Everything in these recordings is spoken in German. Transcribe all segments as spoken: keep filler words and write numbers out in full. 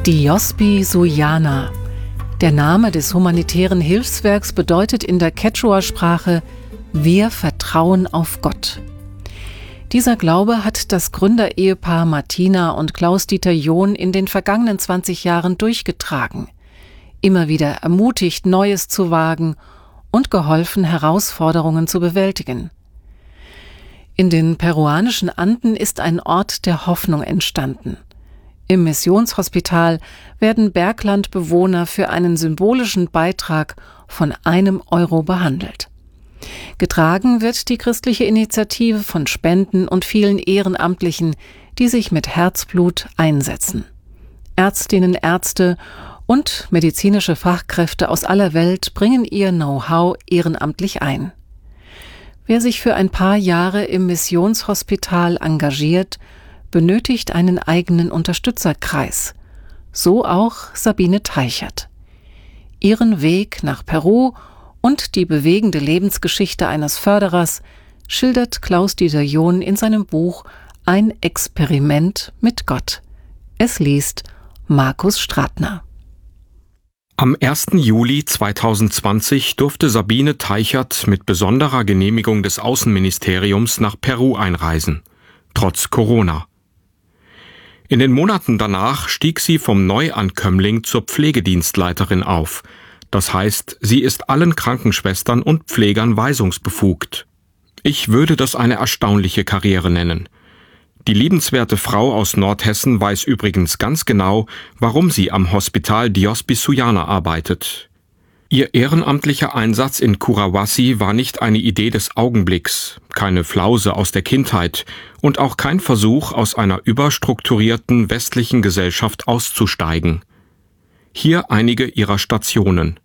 Diospi Suyana. Der Name des humanitären Hilfswerks bedeutet in der Quechua-Sprache »Wir vertrauen auf Gott«. Dieser Glaube hat das Gründerehepaar Martina und Klaus-Dieter John in den vergangenen zwanzig Jahren durchgetragen, immer wieder ermutigt, Neues zu wagen und geholfen, Herausforderungen zu bewältigen. In den peruanischen Anden ist ein Ort der Hoffnung entstanden. Im Missionshospital werden Berglandbewohner für einen symbolischen Beitrag von einem Euro behandelt. Getragen wird die christliche Initiative von Spenden und vielen Ehrenamtlichen, die sich mit Herzblut einsetzen. Ärztinnen, Ärzte und medizinische Fachkräfte aus aller Welt bringen ihr Know-how ehrenamtlich ein. Wer sich für ein paar Jahre im Missionshospital engagiert, benötigt einen eigenen Unterstützerkreis. So auch Sabine Teichert. Ihren Weg nach Peru und die bewegende Lebensgeschichte eines Förderers schildert Klaus-Dieter John in seinem Buch »Ein Experiment mit Gott«. Es liest Markus Stratner. Am ersten Juli zweitausendzwanzig durfte Sabine Teichert mit besonderer Genehmigung des Außenministeriums nach Peru einreisen, trotz Corona. In den Monaten danach stieg sie vom Neuankömmling zur Pflegedienstleiterin auf. Das heißt, sie ist allen Krankenschwestern und Pflegern weisungsbefugt. Ich würde das eine erstaunliche Karriere nennen. Die liebenswerte Frau aus Nordhessen weiß übrigens ganz genau, warum sie am Hospital Diospi Suyana arbeitet. Ihr ehrenamtlicher Einsatz in Curahuasi war nicht eine Idee des Augenblicks, keine Flause aus der Kindheit und auch kein Versuch, aus einer überstrukturierten westlichen Gesellschaft auszusteigen. Hier einige ihrer Stationen.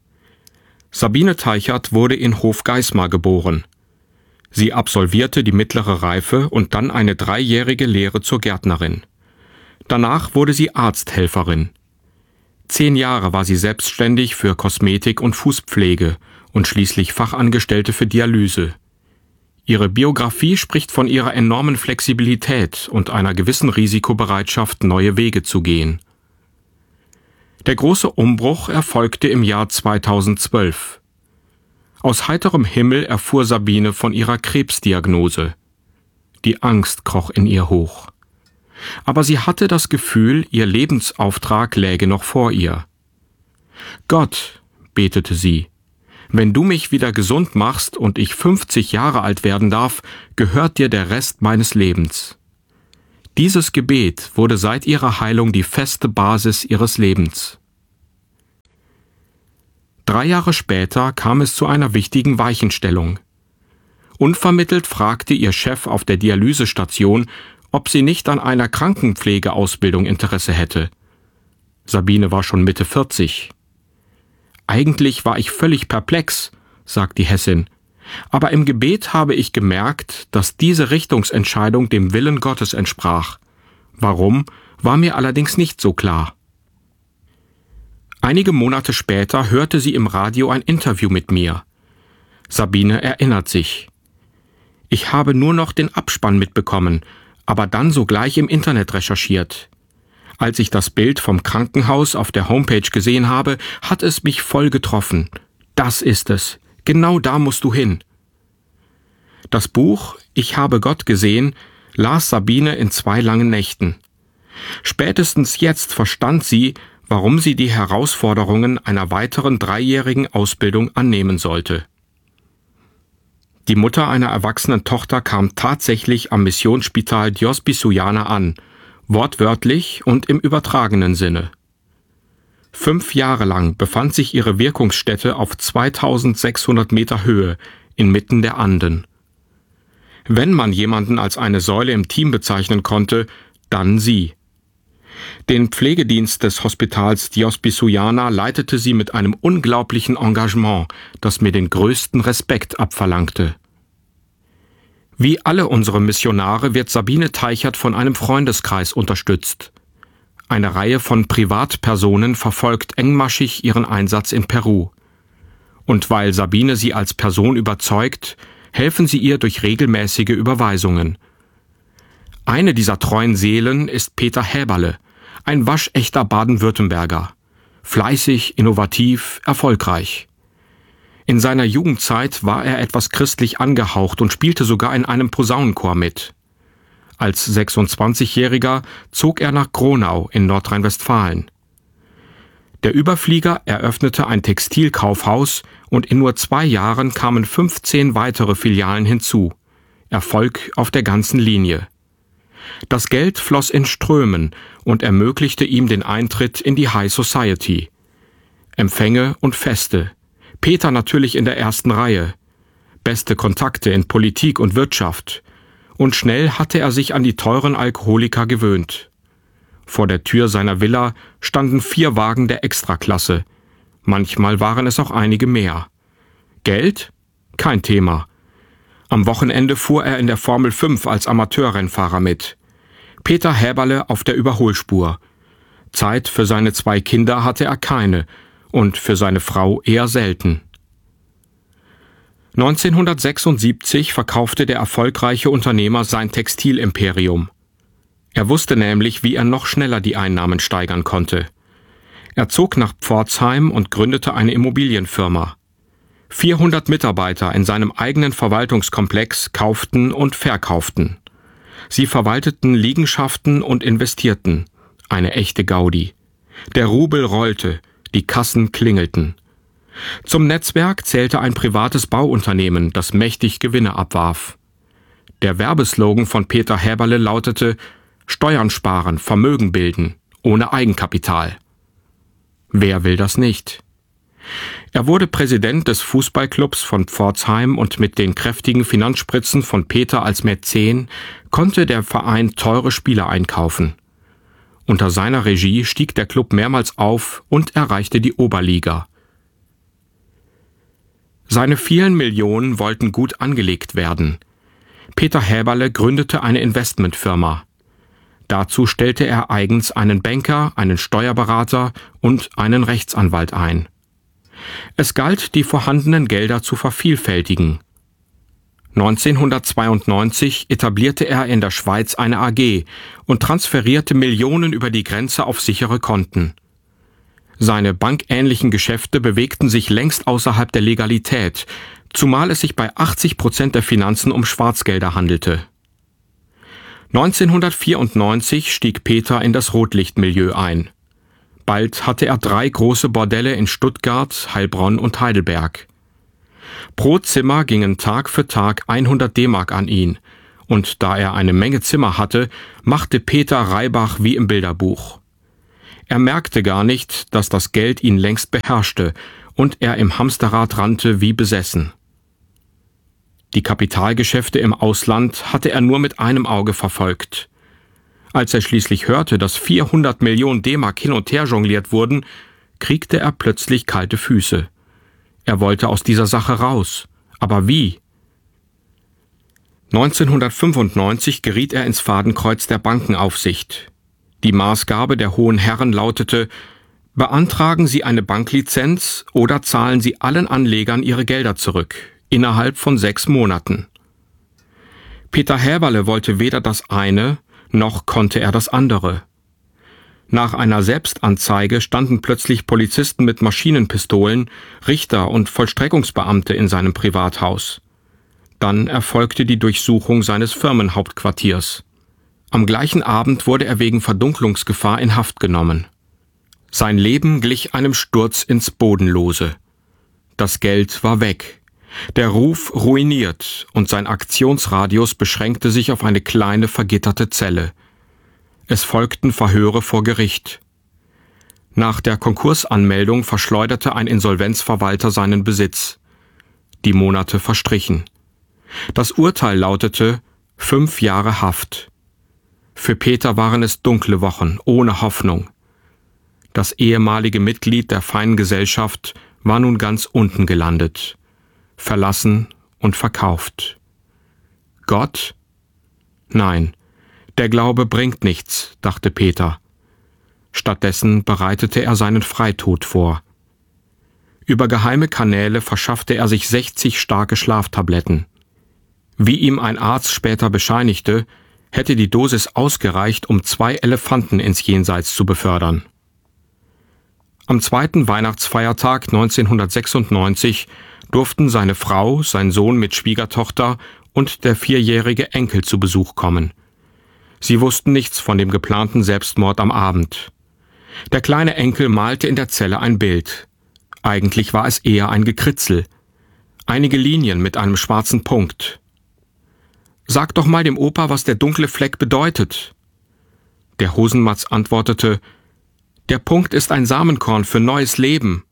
Sabine Teichert wurde in Hofgeismar geboren. Sie absolvierte die mittlere Reife und dann eine dreijährige Lehre zur Gärtnerin. Danach wurde sie Arzthelferin. Zehn Jahre war sie selbstständig für Kosmetik und Fußpflege und schließlich Fachangestellte für Dialyse. Ihre Biografie spricht von ihrer enormen Flexibilität und einer gewissen Risikobereitschaft, neue Wege zu gehen. Der große Umbruch erfolgte im Jahr zweitausendzwölf. Aus heiterem Himmel erfuhr Sabine von ihrer Krebsdiagnose. Die Angst kroch in ihr hoch. Aber sie hatte das Gefühl, ihr Lebensauftrag läge noch vor ihr. »Gott«, betete sie, »wenn du mich wieder gesund machst und ich fünfzig Jahre alt werden darf, gehört dir der Rest meines Lebens.« Dieses Gebet wurde seit ihrer Heilung die feste Basis ihres Lebens. Drei Jahre später kam es zu einer wichtigen Weichenstellung. Unvermittelt fragte ihr Chef auf der Dialysestation, ob sie nicht an einer Krankenpflegeausbildung Interesse hätte. Sabine war schon Mitte vierzig. »Eigentlich war ich völlig perplex«, sagt die Hessin, »aber im Gebet habe ich gemerkt, dass diese Richtungsentscheidung dem Willen Gottes entsprach. Warum, war mir allerdings nicht so klar.« Einige Monate später hörte sie im Radio ein Interview mit mir. Sabine erinnert sich. »Ich habe nur noch den Abspann mitbekommen, aber dann sogleich im Internet recherchiert. Als ich das Bild vom Krankenhaus auf der Homepage gesehen habe, hat es mich voll getroffen. Das ist es. Genau da musst du hin.« Das Buch »Ich habe Gott gesehen« las Sabine in zwei langen Nächten. Spätestens jetzt verstand sie, warum sie die Herausforderungen einer weiteren dreijährigen Ausbildung annehmen sollte. Die Mutter einer erwachsenen Tochter kam tatsächlich am Missionsspital Diospi Suyana an, wortwörtlich und im übertragenen Sinne. Fünf Jahre lang befand sich ihre Wirkungsstätte auf zweitausendsechshundert Meter Höhe, inmitten der Anden. Wenn man jemanden als eine Säule im Team bezeichnen konnte, dann sie. Den Pflegedienst des Hospitals Diospi Suyana leitete sie mit einem unglaublichen Engagement, das mir den größten Respekt abverlangte. Wie alle unsere Missionare wird Sabine Teichert von einem Freundeskreis unterstützt. Eine Reihe von Privatpersonen verfolgt engmaschig ihren Einsatz in Peru. Und weil Sabine sie als Person überzeugt, helfen sie ihr durch regelmäßige Überweisungen. Eine dieser treuen Seelen ist Peter Häberle, Ein waschechter Baden-Württemberger. Fleißig, innovativ, erfolgreich. In seiner Jugendzeit war er etwas christlich angehaucht und spielte sogar in einem Posaunenchor mit. Als sechsundzwanzigjähriger zog er nach Gronau in Nordrhein-Westfalen. Der Überflieger eröffnete ein Textilkaufhaus und in nur zwei Jahren kamen fünfzehn weitere Filialen hinzu. Erfolg auf der ganzen Linie. Das Geld floss in Strömen und ermöglichte ihm den Eintritt in die High Society. Empfänge und Feste. Peter natürlich in der ersten Reihe. Beste Kontakte in Politik und Wirtschaft. Und schnell hatte er sich an die teuren Alkoholiker gewöhnt. Vor der Tür seiner Villa standen vier Wagen der Extraklasse. Manchmal waren es auch einige mehr. Geld? Kein Thema. Am Wochenende fuhr er in der Formel fünf als Amateurrennfahrer mit. Peter Häberle auf der Überholspur. Zeit für seine zwei Kinder hatte er keine und für seine Frau eher selten. neunzehnhundertsechsundsiebzig verkaufte der erfolgreiche Unternehmer sein Textilimperium. Er wusste nämlich, wie er noch schneller die Einnahmen steigern konnte. Er zog nach Pforzheim und gründete eine Immobilienfirma. vierhundert Mitarbeiter in seinem eigenen Verwaltungskomplex kauften und verkauften. Sie verwalteten Liegenschaften und investierten. Eine echte Gaudi. Der Rubel rollte, die Kassen klingelten. Zum Netzwerk zählte ein privates Bauunternehmen, das mächtig Gewinne abwarf. Der Werbeslogan von Peter Häberle lautete: Steuern sparen, Vermögen bilden, ohne Eigenkapital. Wer will das nicht? Er wurde Präsident des Fußballclubs von Pforzheim und mit den kräftigen Finanzspritzen von Peter als Mäzen konnte der Verein teure Spieler einkaufen. Unter seiner Regie stieg der Club mehrmals auf und erreichte die Oberliga. Seine vielen Millionen wollten gut angelegt werden. Peter Häberle gründete eine Investmentfirma. Dazu stellte er eigens einen Banker, einen Steuerberater und einen Rechtsanwalt ein. Es galt, die vorhandenen Gelder zu vervielfältigen. neunzehnhundertzweiundneunzig etablierte er in der Schweiz eine A G und transferierte Millionen über die Grenze auf sichere Konten. Seine bankähnlichen Geschäfte bewegten sich längst außerhalb der Legalität, zumal es sich bei achtzig Prozent der Finanzen um Schwarzgelder handelte. neunzehnhundertvierundneunzig stieg Peter in das Rotlichtmilieu ein. Bald hatte er drei große Bordelle in Stuttgart, Heilbronn und Heidelberg. Pro Zimmer gingen Tag für Tag hundert D-Mark an ihn, und da er eine Menge Zimmer hatte, machte Peter Reibach wie im Bilderbuch. Er merkte gar nicht, dass das Geld ihn längst beherrschte und er im Hamsterrad rannte wie besessen. Die Kapitalgeschäfte im Ausland hatte er nur mit einem Auge verfolgt. Als er schließlich hörte, dass vierhundert Millionen D-Mark hin und her jongliert wurden, kriegte er plötzlich kalte Füße. Er wollte aus dieser Sache raus. Aber wie? neunzehnhundertfünfundneunzig geriet er ins Fadenkreuz der Bankenaufsicht. Die Maßgabe der hohen Herren lautete: Beantragen Sie eine Banklizenz oder zahlen Sie allen Anlegern ihre Gelder zurück, innerhalb von sechs Monaten. Peter Häberle wollte weder das eine, noch konnte er das andere. Nach einer Selbstanzeige standen plötzlich Polizisten mit Maschinenpistolen, Richter und Vollstreckungsbeamte in seinem Privathaus. Dann erfolgte die Durchsuchung seines Firmenhauptquartiers. Am gleichen Abend wurde er wegen Verdunklungsgefahr in Haft genommen. Sein Leben glich einem Sturz ins Bodenlose. Das Geld war weg, der Ruf ruiniert und sein Aktionsradius beschränkte sich auf eine kleine vergitterte Zelle. Es folgten Verhöre vor Gericht. Nach der Konkursanmeldung verschleuderte ein Insolvenzverwalter seinen Besitz. Die Monate verstrichen. Das Urteil lautete fünf Jahre Haft. Für Peter waren es dunkle Wochen, ohne Hoffnung. Das ehemalige Mitglied der feinen Gesellschaft war nun ganz unten gelandet, verlassen und verkauft. Gott? Nein, der Glaube bringt nichts, dachte Peter. Stattdessen bereitete er seinen Freitod vor. Über geheime Kanäle verschaffte er sich sechzig starke Schlaftabletten. Wie ihm ein Arzt später bescheinigte, hätte die Dosis ausgereicht, um zwei Elefanten ins Jenseits zu befördern. Am zweiten Weihnachtsfeiertag neunzehnhundertsechsundneunzig durften seine Frau, sein Sohn mit Schwiegertochter und der vierjährige Enkel zu Besuch kommen. Sie wussten nichts von dem geplanten Selbstmord am Abend. Der kleine Enkel malte in der Zelle ein Bild. Eigentlich war es eher ein Gekritzel. Einige Linien mit einem schwarzen Punkt. »Sag doch mal dem Opa, was der dunkle Fleck bedeutet.« Der Hosenmatz antwortete, »Der Punkt ist ein Samenkorn für neues Leben.«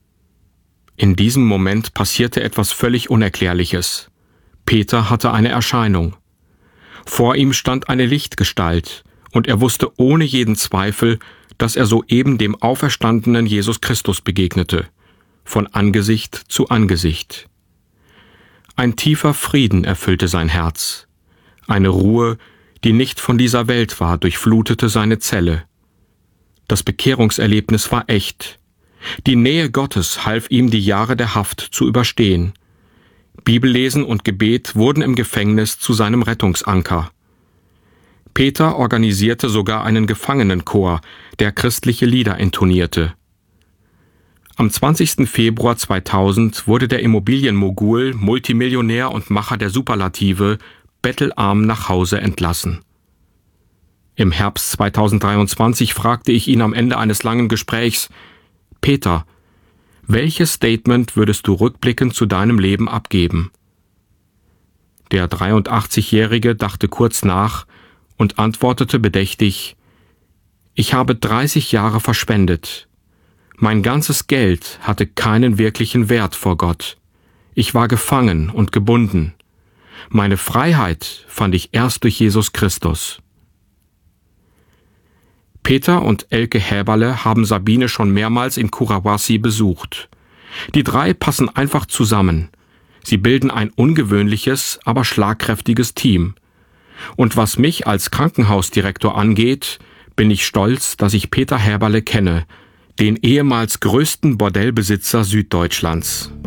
In diesem Moment passierte etwas völlig Unerklärliches. Peter hatte eine Erscheinung. Vor ihm stand eine Lichtgestalt, und er wusste ohne jeden Zweifel, dass er soeben dem auferstandenen Jesus Christus begegnete, von Angesicht zu Angesicht. Ein tiefer Frieden erfüllte sein Herz. Eine Ruhe, die nicht von dieser Welt war, durchflutete seine Zelle. Das Bekehrungserlebnis war echt. Die Nähe Gottes half ihm, die Jahre der Haft zu überstehen. Bibellesen und Gebet wurden im Gefängnis zu seinem Rettungsanker. Peter organisierte sogar einen Gefangenenchor, der christliche Lieder intonierte. Am zwanzigsten Februar zweitausend wurde der Immobilienmogul, Multimillionär und Macher der Superlative bettelarm nach Hause entlassen. Im Herbst zweitausenddreiundzwanzig fragte ich ihn am Ende eines langen Gesprächs: »Peter, welches Statement würdest du rückblickend zu deinem Leben abgeben?« Der dreiundachtzigjährige dachte kurz nach und antwortete bedächtig: »Ich habe dreißig Jahre verschwendet. Mein ganzes Geld hatte keinen wirklichen Wert vor Gott. Ich war gefangen und gebunden. Meine Freiheit fand ich erst durch Jesus Christus.« Peter und Elke Häberle haben Sabine schon mehrmals in Curahuasi besucht. Die drei passen einfach zusammen. Sie bilden ein ungewöhnliches, aber schlagkräftiges Team. Und was mich als Krankenhausdirektor angeht, bin ich stolz, dass ich Peter Häberle kenne, den ehemals größten Bordellbesitzer Süddeutschlands.